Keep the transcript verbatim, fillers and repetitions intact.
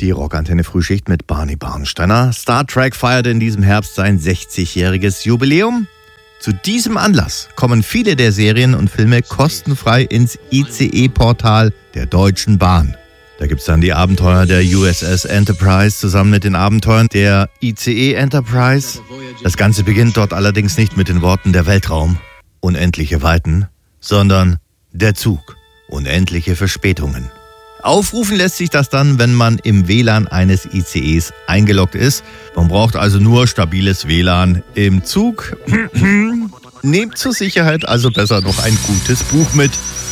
Die Rockantenne Frühschicht mit Barney Barnsteiner. Star Trek feiert in diesem Herbst sein sechzigjähriges Jubiläum. Zu diesem Anlass kommen viele der Serien und Filme kostenfrei ins I C E-Portal der Deutschen Bahn. Da gibt's dann die Abenteuer der U S S Enterprise zusammen mit den Abenteuern der I C E Enterprise. Das Ganze beginnt dort allerdings nicht mit den Worten der Weltraum, unendliche Weiten, sondern der Zug, unendliche Verspätungen. Aufrufen lässt sich das dann, wenn man im W L A N eines I C Es eingeloggt ist. Man braucht also nur stabiles W L A N im Zug. Nehmt zur Sicherheit also besser noch ein gutes Buch mit.